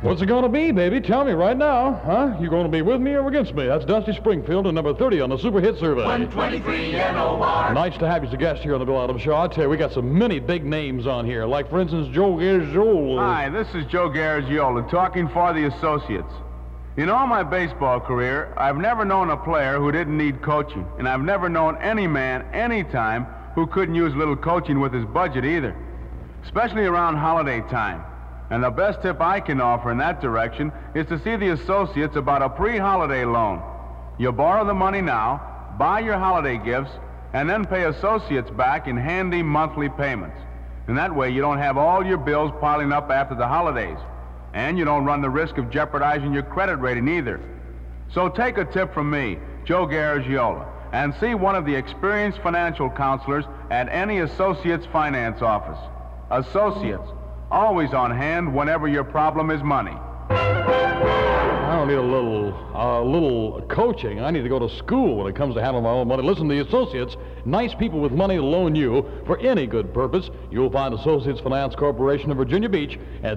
What's it going to be, baby? Tell me right now. Huh? You going to be with me or against me? That's Dusty Springfield and number 30 on the Super Hit Survey. 123 NOR. Nice to have you as a guest here on the Bill Adams Show. I tell you, we got some many big names on here. Like, for instance, Joe Garagiola. Hi, this is Joe Garagiola, talking for the Associates. In all my baseball career, I've never known a player who didn't need coaching, and I've never known any man, anytime, who couldn't use a little coaching with his budget either, especially around holiday time. And the best tip I can offer in that direction is to see the Associates about a pre-holiday loan. You borrow the money now, buy your holiday gifts, and then pay Associates back in handy monthly payments. And that way you don't have all your bills piling up after the holidays. And you don't run the risk of jeopardizing your credit rating either. So take a tip from me, Joe Garagiola, and see one of the experienced financial counselors at any Associates finance office. Associates, always on hand whenever your problem is money. I don't need a little coaching. I need to go to school when it comes to handling my own money. Listen, the Associates, nice people with money to loan you for any good purpose. You'll find Associates Finance Corporation of Virginia Beach at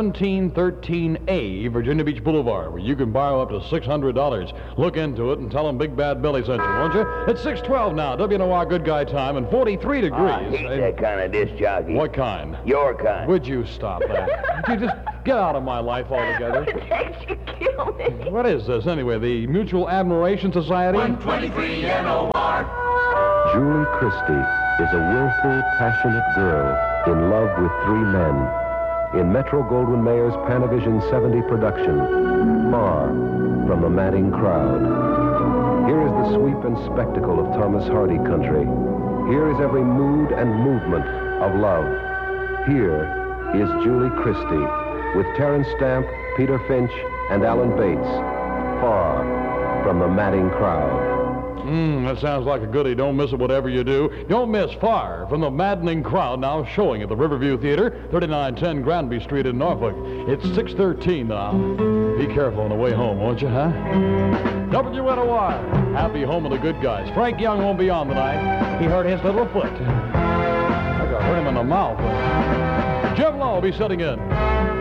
1713A Virginia Beach Boulevard, where you can borrow up to $600. Look into it and tell them Big Bad Billy sent you, won't you? It's 6:12 now, WNOR Good Guy time, and 43 degrees. I hate that kind of disc jockey. What kind? Your kind. Would you stop that? Would you just get out of my life altogether? You kill me. What is this, anyway? The Mutual Admiration Society? 123 NOR. Julie Christie is a willful, passionate girl in love with three men. In Metro-Goldwyn-Mayer's Panavision 70 production, Far from the Madding Crowd. Here is the sweep and spectacle of Thomas Hardy country. Here is every mood and movement of love. Here is Julie Christie with Terence Stamp, Peter Finch, and Alan Bates. Far from the Madding Crowd. That sounds like a goodie. Don't miss it, whatever you do. Don't miss Far from the Maddening Crowd, now showing at the Riverview Theater, 3910 Granby Street in Norfolk. It's 6:13 now. Be careful on the way home, won't you, huh? WNOR, happy home of the good guys. Frank Young won't be on tonight. He hurt his little foot. I got hurt him in the mouth. Jim Law will be sitting in.